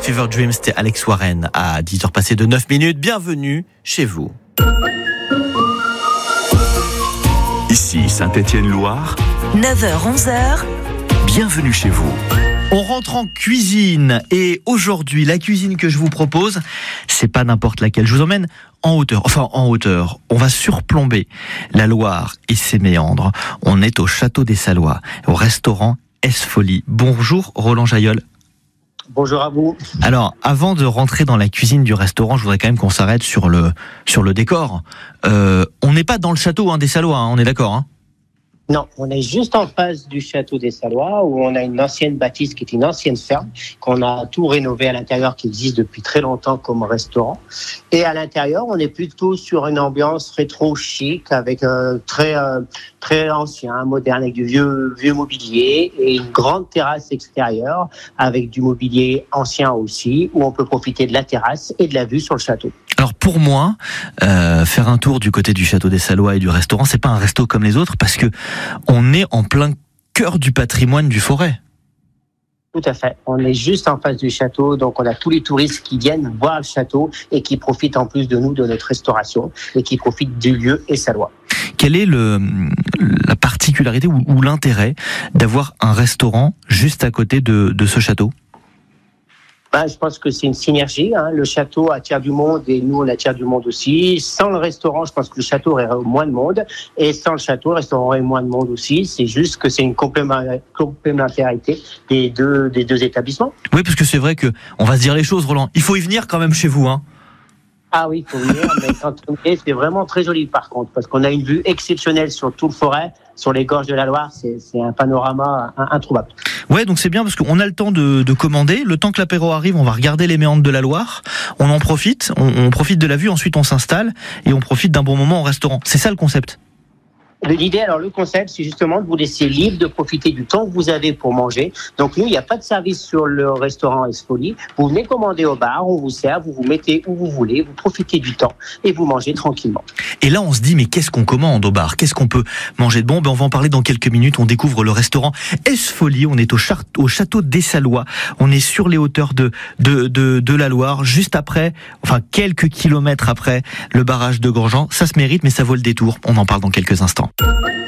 Fever Dreams, c'était Alex Warren à 10h passées de 9 minutes. Bienvenue chez vous. Ici Saint-Étienne-Loire, 9h-11h, bienvenue chez vous. On rentre en cuisine et aujourd'hui, la cuisine que je vous propose, c'est pas n'importe laquelle. Je vous emmène en hauteur. On va surplomber la Loire et ses méandres. On est au Château des Salois, au restaurant S-Folie. Bonjour Roland Jailleul. Bonjour à vous. Alors, avant de rentrer dans la cuisine du restaurant, je voudrais quand même qu'on s'arrête sur le décor. On n'est pas dans le château des Salois, on est d'accord Non, on est juste en face du château des Salois où on a une ancienne bâtisse qui est une ancienne ferme qu'on a tout rénové à l'intérieur, qui existe depuis très longtemps comme restaurant. Et à l'intérieur, on est plutôt sur une ambiance rétro chic avec très ancien, moderne, avec du vieux mobilier et une grande terrasse extérieure avec du mobilier ancien aussi, où on peut profiter de la terrasse et de la vue sur le château. Alors pour moi, faire un tour du côté du Château des Salois et du restaurant, c'est pas un resto comme les autres parce que on est en plein cœur du patrimoine du Forêt. Tout à fait. On est juste en face du château, donc on a tous les touristes qui viennent voir le château et qui profitent en plus de nous, de notre restauration, et qui profitent du lieu et Salois. Quelle est la particularité ou l'intérêt d'avoir un restaurant juste à côté de ce château ? Je pense que c'est une synergie. Le château attire du monde et nous, on attire du monde aussi. Sans le restaurant, je pense que le château aurait moins de monde. Et sans le château, le restaurant aurait moins de monde aussi. C'est juste que c'est une complémentarité des deux établissements. Oui, parce que c'est vrai que on va se dire les choses, Roland. Il faut y venir quand même chez vous, Ah oui, il faut venir, mais quand on y est, c'est vraiment très joli par contre, parce qu'on a une vue exceptionnelle sur tout le Forêt, sur les gorges de la Loire, c'est un panorama introuvable. Ouais, donc c'est bien parce qu'on a le temps de commander. Le temps que l'apéro arrive, on va regarder les méandres de la Loire. On en profite, on profite de la vue, ensuite on s'installe et on profite d'un bon moment au restaurant. C'est ça le concept. L'idée, le concept, c'est justement de vous laisser libre de profiter du temps que vous avez pour manger. Donc, nous, il n'y a pas de service sur le restaurant S-Folie. Vous venez commander au bar, on vous sert, vous vous mettez où vous voulez, vous profitez du temps et vous mangez tranquillement. Et là, on se dit, mais qu'est-ce qu'on commande au bar ? Qu'est-ce qu'on peut manger de bon ? On va en parler dans quelques minutes. On découvre le restaurant S-Folie. On est au Château des Salois. On est sur les hauteurs de la Loire, juste après, quelques kilomètres après le barrage de Grandjean. Ça se mérite, mais ça vaut le détour. On en parle dans quelques instants.